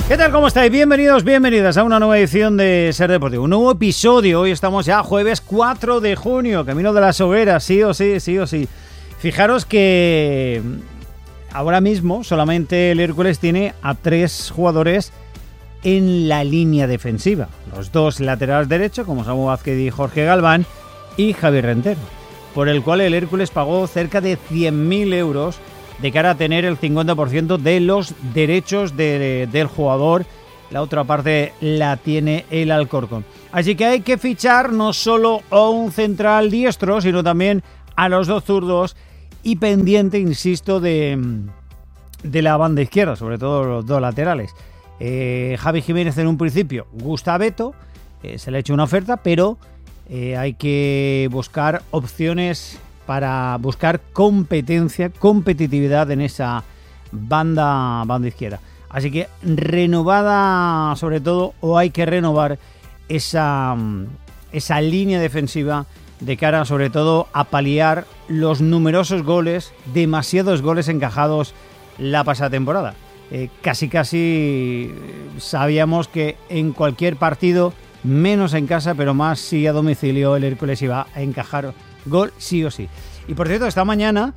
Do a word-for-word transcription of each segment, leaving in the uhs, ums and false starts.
¿Qué tal? ¿Cómo estáis? Bienvenidos, bienvenidas a una nueva edición de Ser Deportivo. Un nuevo episodio. Hoy estamos ya jueves cuatro de junio, camino de las hogueras, sí o sí, sí o sí. Fijaros que ahora mismo solamente el Hércules tiene a tres jugadores en la línea defensiva. Los dos laterales derechos, como Samu Vázquez y Jorge Galván, y Javier Rentero, por el cual el Hércules pagó cerca de cien mil euros de cara a tener el cincuenta por ciento de los derechos de, del jugador. La otra parte la tiene el Alcorcón. Así que hay que fichar no solo a un central diestro, sino también a los dos zurdos y pendiente, insisto, de, de la banda izquierda, sobre todo los dos laterales. Eh, Javi Jiménez en un principio gusta a Beto, eh, se le ha hecho una oferta, pero eh, hay que buscar opciones para buscar competencia, competitividad en esa banda, banda izquierda. Así que renovada sobre todo, o hay que renovar esa, esa línea defensiva de cara sobre todo a paliar los numerosos goles, demasiados goles encajados la pasada temporada. Eh, casi casi sabíamos que en cualquier partido, menos en casa, pero más si a domicilio, el Hércules iba a encajar gol sí o sí. Y por cierto, esta mañana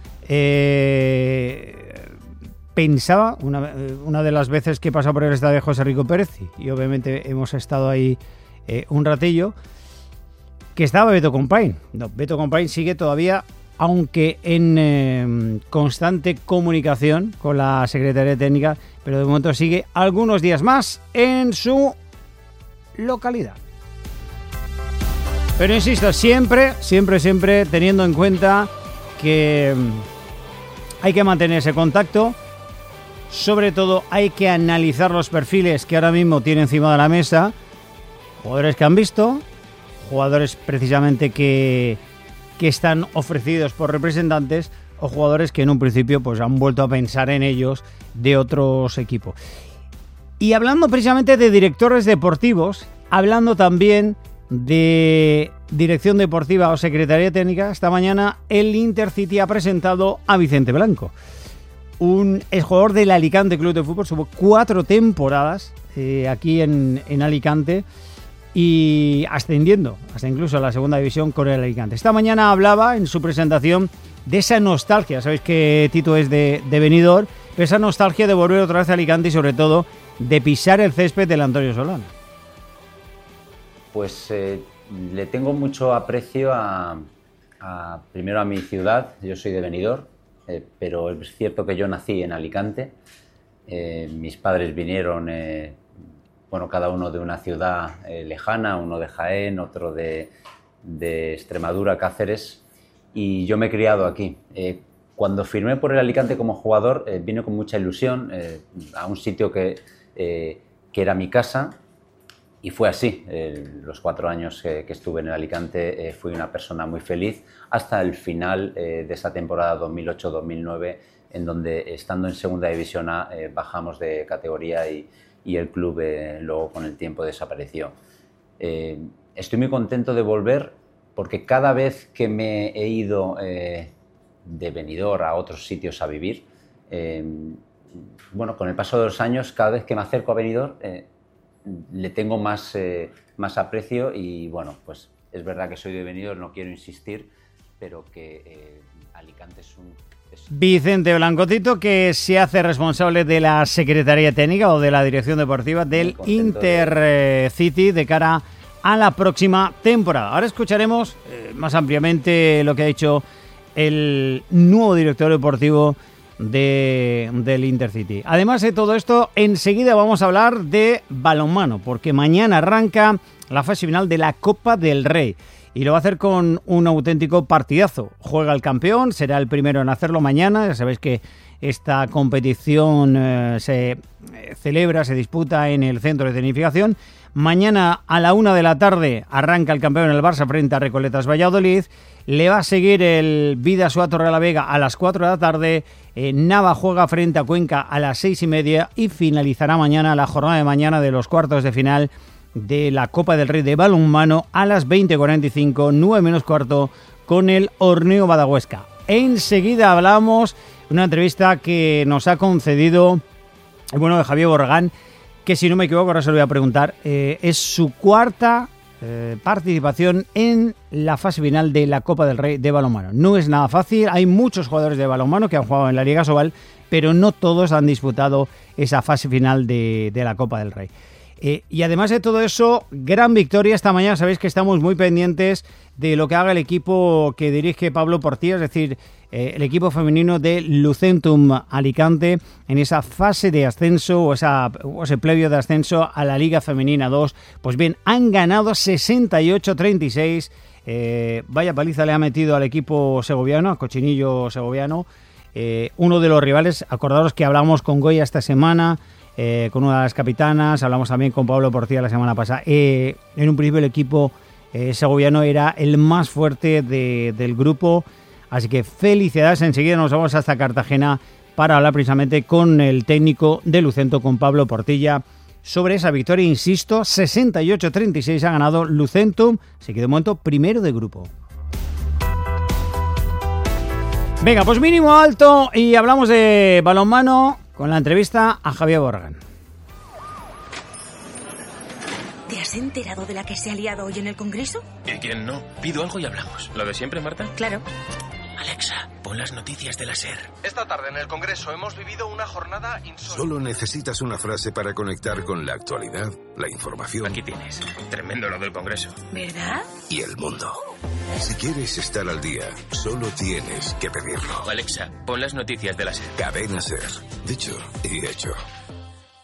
eh, pensaba, una, una de las veces que he pasado por el estadio de José Rico Pérez, y obviamente hemos estado ahí eh, un ratillo, que estaba Beto Compain. No, Beto Compain sigue todavía, aunque en eh, constante comunicación con la Secretaría Técnica, pero de momento sigue algunos días más en su localidad. Pero insisto, siempre, siempre, siempre teniendo en cuenta que hay que mantener ese contacto. Sobre todo hay que analizar los perfiles que ahora mismo tiene encima de la mesa. Jugadores que han visto, jugadores precisamente que, que están ofrecidos por representantes, o jugadores que en un principio pues han vuelto a pensar en ellos de otros equipos. Y hablando precisamente de directores deportivos, hablando también de dirección deportiva o secretaría técnica, esta mañana el Intercity ha presentado a Vicente Blanco, un exjugador del Alicante Club de Fútbol. Estuvo cuatro temporadas eh, aquí en, en Alicante y ascendiendo hasta incluso a la segunda división con el Alicante. Esta mañana hablaba en su presentación de esa nostalgia. Sabéis que Tito es de, de Benidorm, pero esa nostalgia de volver otra vez a Alicante y sobre todo de pisar el césped del Antonio Solana. Pues eh, le tengo mucho aprecio a, a, primero a mi ciudad. Yo soy de Benidorm, eh, pero es cierto que yo nací en Alicante. Eh, mis padres vinieron, eh, bueno, cada uno de una ciudad eh, lejana, uno de Jaén, otro de, de Extremadura, Cáceres, y yo me he criado aquí. Eh, cuando firmé por el Alicante como jugador, eh, vine con mucha ilusión eh, a un sitio que, eh, que era mi casa. Y fue así. Eh, los cuatro años que, que estuve en el Alicante eh, fui una persona muy feliz hasta el final eh, de esa temporada dos mil ocho dos mil nueve, en donde, estando en Segunda División A, eh, bajamos de categoría y, y el club eh, luego con el tiempo desapareció. Eh, estoy muy contento de volver porque cada vez que me he ido eh, de Benidorm a otros sitios a vivir, eh, bueno, con el paso de los años, cada vez que me acerco a Benidorm, eh, le tengo más, eh, más aprecio y bueno, pues es verdad que soy de Benidorm, no quiero insistir, pero que eh, Alicante es un... Es... Vicente Blanco, Tito, que se hace responsable de la Secretaría Técnica o de la Dirección Deportiva del Intercity de... de cara a la próxima temporada. Ahora escucharemos eh, más ampliamente lo que ha dicho el nuevo director deportivo De, del Intercity. Además de todo esto, enseguida vamos a hablar de balonmano, porque mañana arranca la fase final de la Copa del Rey y lo va a hacer con un auténtico partidazo. Juega el campeón, será el primero en hacerlo mañana. Ya sabéis que esta competición eh, se eh, celebra, se disputa en el centro de tecnificación. Mañana a la una de la tarde arranca el campeón el Barça frente a Recoletas Valladolid. Le va a seguir el Bidasoa Torrelavega a las cuatro de la tarde. Eh, Nava juega frente a Cuenca a las seis y media y finalizará mañana la jornada de mañana de los cuartos de final de la Copa del Rey de balonmano a las veinte cuarenta y cinco, nueve menos cuarto, con el Horneo Badahuesca. Enseguida hablamos de una entrevista que nos ha concedido el bueno de Javier Borragán, que si no me equivoco, ahora se lo voy a preguntar, eh, es su cuarta eh, participación en la fase final de la Copa del Rey de balonmano. No es nada fácil, hay muchos jugadores de balonmano que han jugado en la Liga Sobal, pero no todos han disputado esa fase final de, de la Copa del Rey. Eh, y además de todo eso, gran victoria esta mañana. Sabéis que estamos muy pendientes de lo que haga el equipo que dirige Pablo Portilla, es decir, eh, el equipo femenino de Lucentum Alicante en esa fase de ascenso o, esa, o ese previo de ascenso a la Liga Femenina dos. Pues bien, han ganado sesenta y ocho a treinta y seis. Eh, vaya paliza le ha metido al equipo segoviano, al cochinillo segoviano. Eh, uno de los rivales, acordaros que hablamos con Goya esta semana, Eh, con una de las capitanas, hablamos también con Pablo Portilla la semana pasada. Eh, en un principio el equipo eh, segoviano era el más fuerte de, del grupo, así que felicidades. Enseguida nos vamos hasta Cartagena para hablar precisamente con el técnico de Lucento, con Pablo Portilla, sobre esa victoria. Insisto, sesenta y ocho a treinta y seis ha ganado Lucentum, se quedó de momento primero de grupo. Venga, pues mínimo alto y hablamos de balonmano con la entrevista a Javier Borgan. ¿Te has enterado de la que se ha liado hoy en el Congreso? ¿Y quién no? Pido algo y hablamos. ¿Lo de siempre, Marta? Claro. Alexa, pon las noticias de la SER. Esta tarde en el Congreso hemos vivido una jornada insólita. Solo necesitas una frase para conectar con la actualidad, la información. Aquí tienes. Tremendo lo del Congreso. ¿Verdad? Y el mundo. Si quieres estar al día, solo tienes que pedirlo. Alexa, pon las noticias de la SER. Cadena SER. Dicho y hecho.